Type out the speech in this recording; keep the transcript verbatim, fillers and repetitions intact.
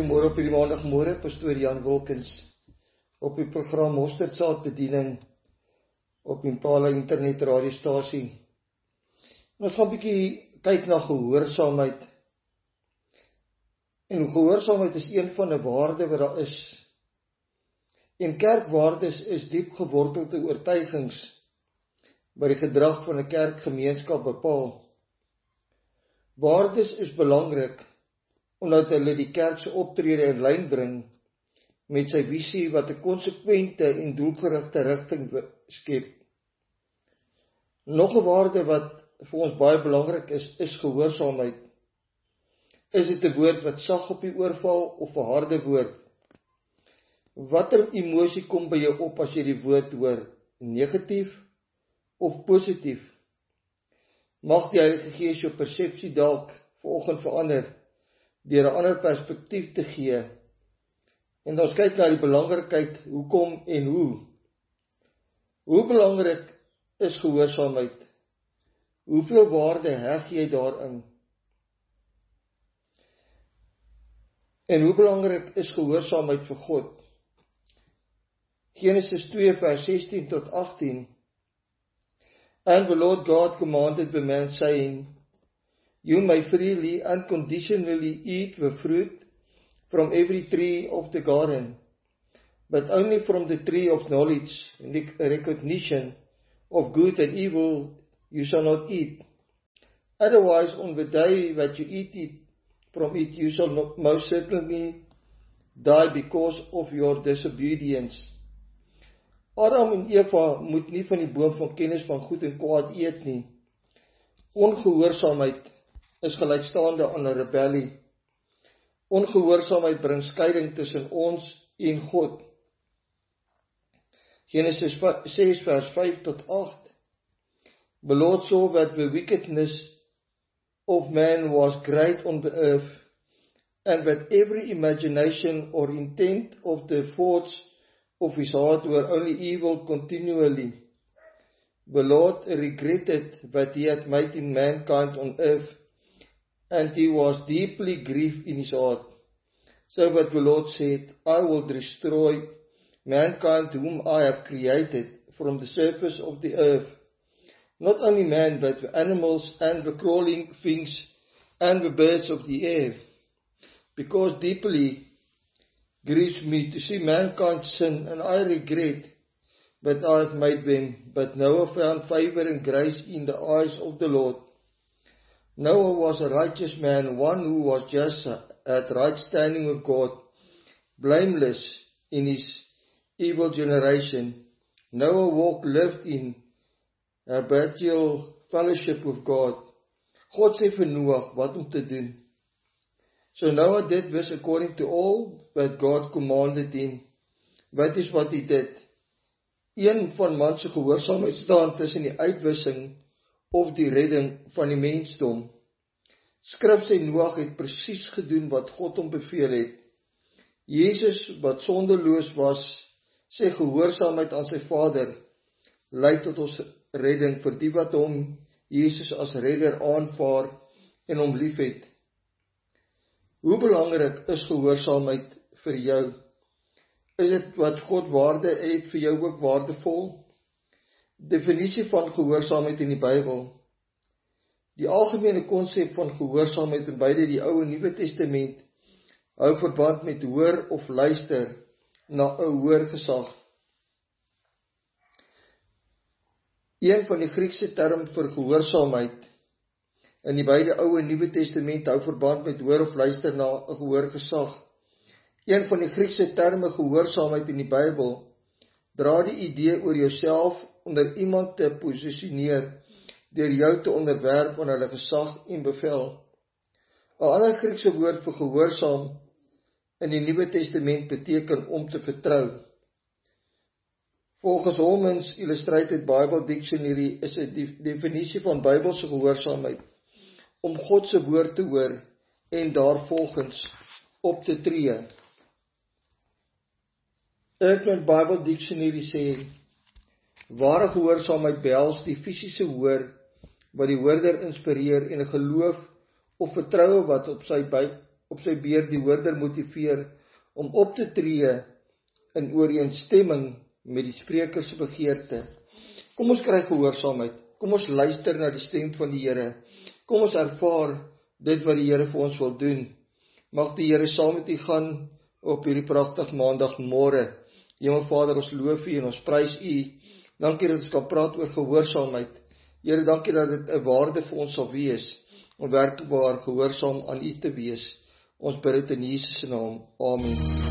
Goeiemôre op hierdie maandagmôre, pastoor Jan Wilkins op die program Mosterdsaad bediening op Impala internet radiostasie. Ons gaan 'n bietjie kyk na gehoorsaamheid. En gehoorsaamheid is een van 'n waarde wat daar is. En kerkwaardes is diep gewortelde oortuigings wat die gedrag van 'n kerkgemeenskap bepaal. Waardes is belangrik omdat hulle die kerk se optrede in lyn bring met sy visie wat 'n konsekwente en doelgerigte rigting skep. Nog 'n waarde wat vir ons baie belangrik is, is gehoorsaamheid. Is dit 'n woord wat sag op die oor val of 'n harde woord? Watter emosie kom by jou op as jy die woord hoor? Negatief of positief? Mag die Heilige Gees jou persepsie dalk vanoggend verander deur 'n ander perspektief te gee. En ons kyk na die belangrikheid, hoekom en hoe. Hoe belangrik is gehoorsaamheid? Hoeveel waarde heg jy daarin? En hoe belangrik is gehoorsaamheid vir God? Genesis twee vers sestien tot agtien. And the Lord God commanded the man, saying, You may freely and unconditionally eat the fruit from every tree of the garden, but only from the tree of knowledge and recognition of good and evil you shall not eat. Otherwise, on the day that you eat it from it, you shall not most certainly die because of your disobedience. Adam en Eva moet nie van die boom van kennis van goed en kwaad eet nie. Ongehoorsaamheid is gelykstaande aan 'n rebellie. Ongehoorsaamheid bring skeiding tussen ons en God. Genesis six vers vyf tot agt. The Lord saw that the wickedness of man was great on the earth, and that every imagination or intent of the thoughts of his heart were only evil continually. The Lord regretted that he had made him mankind on earth, and he was deeply grieved in his heart. So that the Lord said, I will destroy mankind whom I have created from the surface of the earth. Not only man, but the animals and the crawling things and the birds of the air. Because deeply grieves me to see mankind sin, and I regret that I have made them. But Noah found favor and grace in the eyes of the Lord. Noah was a righteous man, one who was just, had right standing with God, blameless in his evil generation. Noah walked, lived in habitual fellowship with God. God sê vir Noah wat om te doen. So Noah did this according to all that God commanded him. Wat is wat hy did? Een van man se gehoorsaamheid staan tussen die uitwissing of die redding van die mensdom. Skrif sê Noag het presies gedoen wat God hom beveel het. Jesus wat sondeloos was, sê gehoorsaamheid aan sy Vader lei tot ons redding vir die wat hom, Jesus as redder aanvaar en hom liefhet. Hoe belangrik is gehoorsaamheid vir jou? Is dit wat God waarde het vir jou ook waardevol? Definisie van gehoorsaamheid in die Bybel. Die algemene konsep van gehoorsaamheid in beide die Ou en Nuwe Testament hou verband met hoor of luister na 'n hoër gesag. Een van die Griekse term vir gehoorsaamheid in die beide Ou en Nuwe Testament hou verband met hoor of luister na 'n gehoor gesag. Een van die Griekse terme gehoorsaamheid in die Bybel dra die idee oor jouself onder iemand te posisioneer deur jou te onderwerp aan hulle gesag en bevel. 'n Ander Griekse woord vir gehoorsaam in die Nuwe Testament beteken om te vertrou. Volgens Holman's Illustrated Bible Dictionary is 'n definisie van Bybelse gehoorsaamheid om God se woord te hoor en daarvolgens op te tree. Urban Bible Dictionary sê, ware gehoorsaamheid behels die fisiese hoor wat die hoorder inspireer en 'n geloof of vertroue wat op sy op sy beurt die hoorder motiveer om op te tree in ooreenstemming met die spreker se begeerte. Kom ons kry gehoorsaamheid, kom ons luister na die stem van die Here, kom ons ervaar dit wat die Here vir ons wil doen. Mag die Here saam met u gaan op hierdie pragtige maandagmôre. Hemelvader, ons loof u en ons prys u. Dankie dat ons kan praat oor gehoorsaamheid. Here, dankie dat dit 'n waarde vir ons sal wees, om werkbaar gehoorsaam aan u te wees. Ons bid dit in Jesus se naam. Amen.